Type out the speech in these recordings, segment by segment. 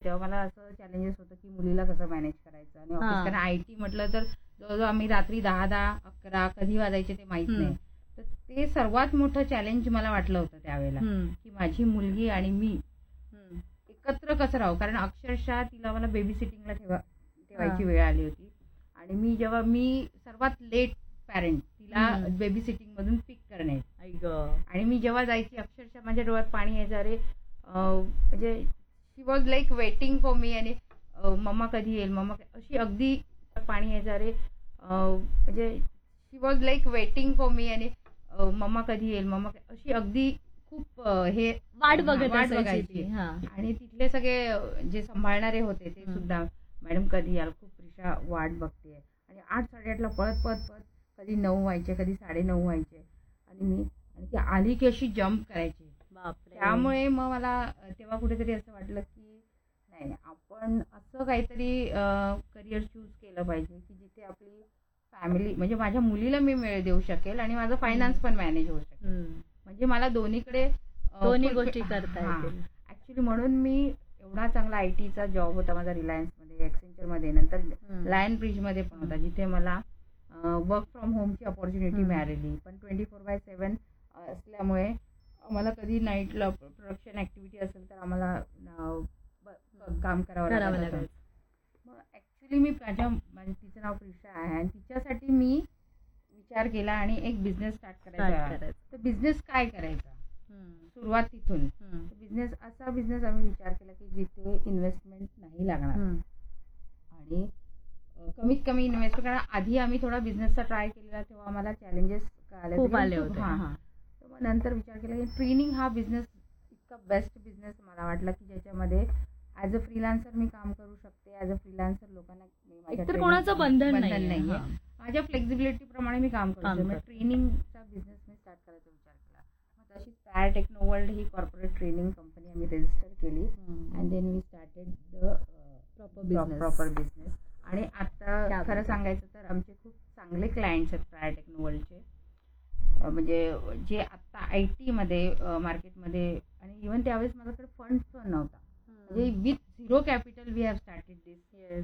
तेव्हा मला असं चॅलेंजेस होतं की मुलीला कसं मॅनेज करायचं आणि ऑफिस, हा. कारण IT म्हटलं तर जवळजवळ आम्ही रात्री 10, 11 कधी वाजायचे ते माहित हम्म. नाही. तर ते सर्वात मोठं चॅलेंज मला वाटलं होतं त्यावेळेला, हम्म. की माझी मुलगी आणि मी हम्म. एकत्र कसं राहू, कारण अक्षरशः तिला मला बेबी सिटिंगला ठेवायची हा. वेळ आली होती. आणि मी सर्वात लेट पॅरेंट, तिला हम्म. बेबी सिटिंग मधून पिक करणे. आई ग. आणि मी जेव्हा जायची अक्षरशः माझ्या डोळ्यात पाणी यायचं. अरे म्हणजे शी was like waiting for me. आणि मम्मा कधी येईल, मम्मा अशी अगदी पाणी यायचं. अरे म्हणजे शी was like waiting for me. आणि मम्मा कधी येईल, मम्मा अशी अगदी खूप हे वाट बघत वाट असायची बघायची. ती. हा. आणि तिथले सगळे जे सांभाळणारे होते ते सुद्धा, मॅडम कधी याल, खूप प्रिशा वाट बघते. आणि 8-8:30ला पळत पळत पळत कधी 9 व्हायचे, कधी 9:30 व्हायचे. आणि ती आली की अशी जम्प करायची. बापरे. त्यामुळे मग मला तेव्हा कुठेतरी असं वाटलं की नाही, आपण असं काहीतरी करिअर चूज केलं पाहिजे की जिथे आपली फॅमिली, म्हणजे माझ्या मुलीला मी वेळ देऊ शकेल आणि माझं फायनान्स पण मॅनेज होऊ शकेल. म्हणजे मला दोन्हीकडे दोन्ही गोष्टी करता येतील. ऍक्च्युली म्हणून मी एवढा चांगला IT चा जॉब होता माझा रिलायन्समध्ये, एक्सेंचरमध्ये, नंतर लायन ब्रिजमध्ये पण होता, जिथे मला वर्क फ्रॉम होमची अपॉर्च्युनिटी मिळालेली. पण 24/7 असल्यामुळे मला कधी नाईटला प्रोडक्शन ऍक्टिव्हिटी असेल तर आम्हाला काम करावं लागायचं. मग ऍक्च्युली मी तिचं नाव प्रिशा आहे आणि तिच्यासाठी मी विचार केला आणि एक बिझनेस स्टार्ट करायचा. तर बिझनेस काय करायचा, सुरुवात तिथून. असा बिझनेस आम्ही विचार केला की जिथे इन्व्हेस्टमेंट नाही लागणार आणि कमीत कमी इन्व्हेस्टमेंट. कारण आधी आम्ही थोडा बिझनेसचा ट्राय केलेला, तेव्हा आम्हाला चॅलेंजेस आले होते. तर मग नंतर विचार केला की ट्रेनिंग हा बिझनेस इतका बेस्ट बिझनेस मला वाटला की ज्याच्यामध्ये ॲज अ फ्रीलान्सर मी काम करू शकते. ॲज अ फ्रीलान्सर लोकांना कोणाचं बंधन नाहीये. माझ्या फ्लेक्झिबिलिटी प्रमाणे मी काम करू शकते. ट्रेनिंगचा बिझनेस मी स्टार्ट करायचा विचार केला. मग तशी पॅरा टेक्नोवर्ल्ड ही कॉर्पोरेट ट्रेनिंग कंपनी आम्ही रजिस्टर केली and then we started the proper business. आणि आता खरं सांगायचं तर आमचे खूप चांगले क्लायंट्स आहेत पॅरा टेक्नोवर्ल्डचे, म्हणजे जे आता IT मध्ये मार्केटमध्ये. आणि इव्हन त्यावेळेस माझ्याकडे फंड पण नव्हता, म्हणजे with 0 capital we have started दिस.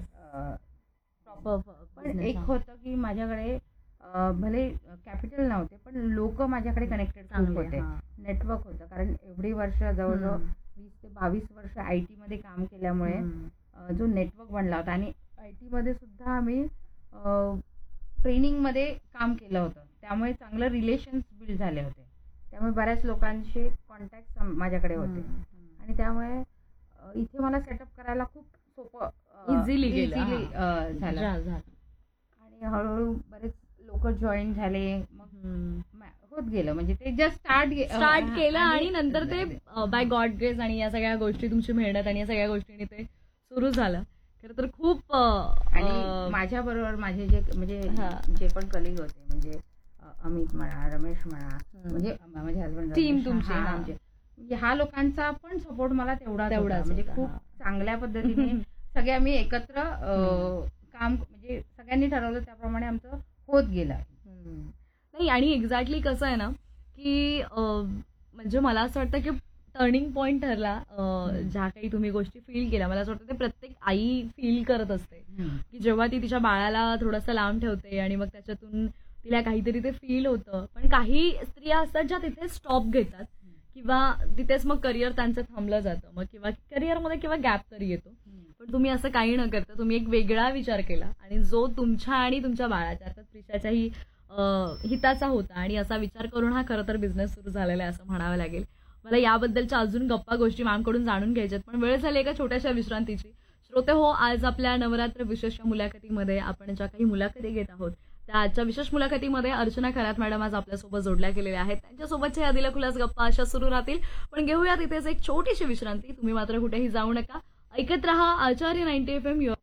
पण एक होतं की माझ्याकडे भले कॅपिटल नव्हते पण लोक माझ्याकडे कनेक्टेड खूप होते, नेटवर्क होतं. कारण एवढी वर्ष, जवळजवळ 20 ते 22 वर्ष IT मध्ये काम केल्यामुळे जो नेटवर्क बनला होता. आणि IT मध्ये सुद्धा आम्ही ट्रेनिंगमध्ये काम केलं होतं, त्यामुळे चांगलं रिलेशन्स बिल्ड झाले होते. त्यामुळे बऱ्याच लोकांशी कॉन्टॅक्ट माझ्याकडे होते. आणि त्यामुळे इथे मला सेटअप करायला खूप सोपं, इझिली झालं. आणि हळूहळू बरेच लोक जॉईन झाले. मग होत गेलं, म्हणजे ते जस्ट स्टार्ट केलं. आणि नंतर ते बाय गॉड ग्रेस आणि या सगळ्या गोष्टी, तुमची मेहनत आणि या सगळ्या गोष्टींनी ते सुरू झालं. खरं तर खूप. आणि माझ्या बरोबर माझे जे पण कलिग होते, म्हणजे अमित म्हणा, रमेश म्हणा, म्हणजे माझे हसबंड, टीम तुमची, ह्या लोकांचा पण सपोर्ट मला तेवढाच, म्हणजे खूप चांगल्या पद्धतीने सगळे आम्ही एकत्र काम, म्हणजे सगळ्यांनी ठरवलं त्याप्रमाणे आमचं होत गेलं. नाही, आणि एक्झॅक्टली कसं आहे ना की म्हणजे मला असं वाटतं की टर्निंग पॉइंट ठरला. ज्या काही तुम्ही गोष्टी फील केल्या, मला असं वाटतं ते प्रत्येक आई फील करत असते की जेव्हा ती तिच्या बाळाला थोडंसं लांब ठेवते आणि मग त्याच्यातून तिला काहीतरी ते फील होतं. पण काही स्त्रिया असतात ज्या तिथे स्टॉप घेतात किंवा तिथेच मग करिअर त्यांचं थांबलं जातं, मग किंवा करिअरमध्ये किंवा गॅप तरी येतो. पण तुम्ही असं काही न करता तुम्ही एक वेगळा विचार केला आणि जो तुमच्या आणि तुमच्या बाळाच्या, अर्थात प्रिशाच्याही हिताचा होता. आणि असा विचार करून हा खरं तर बिझनेस सुरू झालेला आहे असं म्हणावं लागेल. मला याबद्दलच्या अजून गप्पा गोष्टी मॅमकडून जाणून घ्यायच्यात, पण वेळ झाली एका छोट्याशा विश्रांतीची. श्रोते हो, आज आपल्या नवरात्र विशेष मुलाखतीमध्ये आपण ज्या काही मुलाखती घेत आहोत त्या आजच्या विशेष मुलाखतीमध्ये अर्चना खरात मॅडम आज आपल्यासोबत जोडल्या गेलेल्या आहेत. त्यांच्यासोबतच्या या दिलखुलास गप्पा अशा सुरू राहतील. पण घेऊया तिथेच एक छोटीशी विश्रांती. तुम्ही मात्र कुठेही जाऊ नका, ऐकत रहा आचार्य 90 FM.